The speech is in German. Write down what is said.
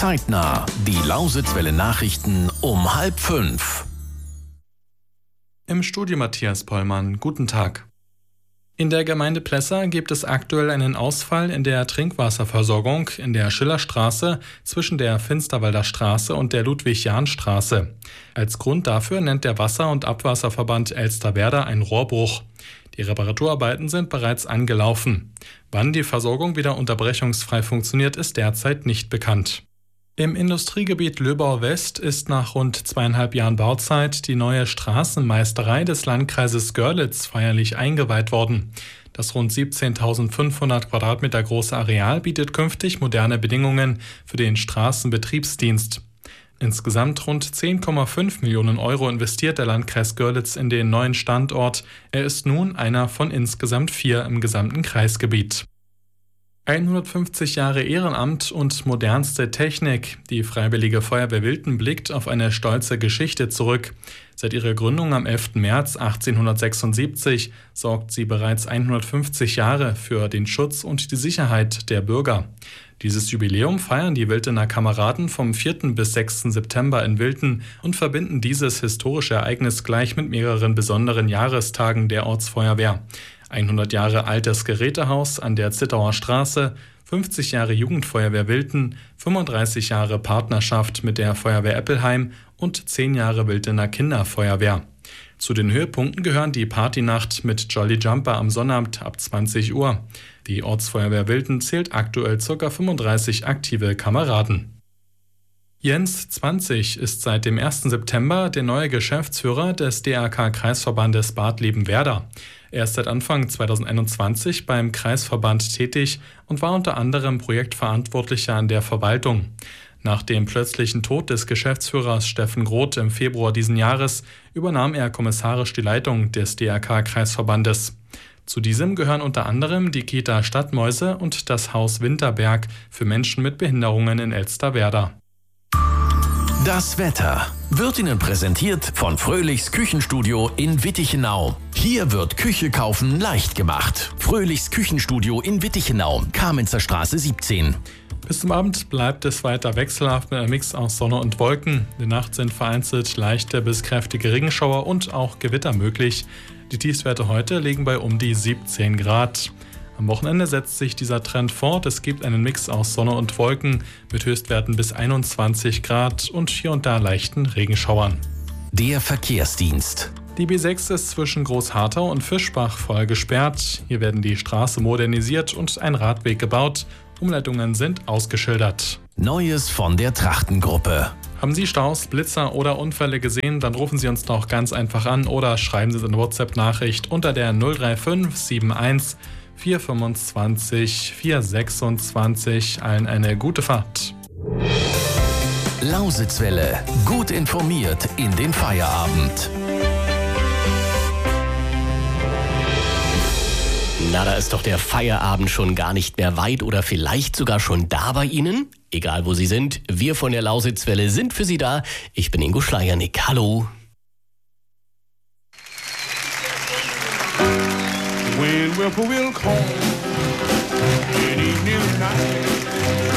Zeitnah. Die Lausitzwelle Nachrichten um 4:30. Im Studio Matthias Pollmann. Guten Tag. In der Gemeinde Plessa gibt es aktuell einen Ausfall in der Trinkwasserversorgung in der Schillerstraße zwischen der Finsterwalder Straße und der Ludwig-Jahn-Straße. Als Grund dafür nennt der Wasser- und Abwasserverband Elsterwerda einen Rohrbruch. Die Reparaturarbeiten sind bereits angelaufen. Wann die Versorgung wieder unterbrechungsfrei funktioniert, ist derzeit nicht bekannt. Im Industriegebiet Löbau West ist nach rund 2,5 Jahren Bauzeit die neue Straßenmeisterei des Landkreises Görlitz feierlich eingeweiht worden. Das rund 17.500 Quadratmeter große Areal bietet künftig moderne Bedingungen für den Straßenbetriebsdienst. Insgesamt rund 10,5 Millionen Euro investiert der Landkreis Görlitz in den neuen Standort. Er ist nun einer von insgesamt 4 im gesamten Kreisgebiet. 150 Jahre Ehrenamt und modernste Technik. Die Freiwillige Feuerwehr Wilten blickt auf eine stolze Geschichte zurück. Seit ihrer Gründung am 11. März 1876 sorgt sie bereits 150 Jahre für den Schutz und die Sicherheit der Bürger. Dieses Jubiläum feiern die Wiltener Kameraden vom 4. bis 6. September in Wilten und verbinden dieses historische Ereignis gleich mit mehreren besonderen Jahrestagen der Ortsfeuerwehr. 100 Jahre altes Gerätehaus an der Zittauer Straße, 50 Jahre Jugendfeuerwehr Wilten, 35 Jahre Partnerschaft mit der Feuerwehr Eppelheim und 10 Jahre Wiltener Kinderfeuerwehr. Zu den Höhepunkten gehören die Partynacht mit Jolly Jumper am Sonnabend ab 20 Uhr. Die Ortsfeuerwehr Wilten zählt aktuell ca. 35 aktive Kameraden. Jens 20 ist seit dem 1. September der neue Geschäftsführer des DRK-Kreisverbandes Bad Liebenwerda. Er ist seit Anfang 2021 beim Kreisverband tätig und war unter anderem Projektverantwortlicher an der Verwaltung. Nach dem plötzlichen Tod des Geschäftsführers Steffen Groth im Februar diesen Jahres übernahm er kommissarisch die Leitung des DRK-Kreisverbandes. Zu diesem gehören unter anderem die Kita Stadtmäuse und das Haus Winterberg für Menschen mit Behinderungen in Elsterwerda. Das Wetter wird Ihnen präsentiert von Fröhlichs Küchenstudio in Wittichenau. Hier wird Küche kaufen leicht gemacht. Fröhlichs Küchenstudio in Wittichenau, Kamenzer Straße 17. Bis zum Abend bleibt es weiter wechselhaft mit einem Mix aus Sonne und Wolken. In der Nacht sind vereinzelt leichte bis kräftige Regenschauer und auch Gewitter möglich. Die Tiefstwerte heute liegen bei um die 17 Grad. Am Wochenende setzt sich dieser Trend fort. Es gibt einen Mix aus Sonne und Wolken mit Höchstwerten bis 21 Grad und hier und da leichten Regenschauern. Der Verkehrsdienst. Die B6 ist zwischen Großharthau und Fischbach voll gesperrt. Hier werden die Straße modernisiert und ein Radweg gebaut. Umleitungen sind ausgeschildert. Neues von der Trachtengruppe. Haben Sie Staus, Blitzer oder Unfälle gesehen? Dann rufen Sie uns doch ganz einfach an oder schreiben Sie eine WhatsApp-Nachricht unter der 035 71 425 426. Allen eine gute Fahrt. Lausitzwelle. Gut informiert in den Feierabend. Na, da ist doch der Feierabend schon gar nicht mehr weit oder vielleicht sogar schon da bei Ihnen. Egal wo Sie sind, wir von der Lausitzwelle sind für Sie da. Ich bin Ingo Schleiernick. Hallo. When Whippoorwill calls, any new night.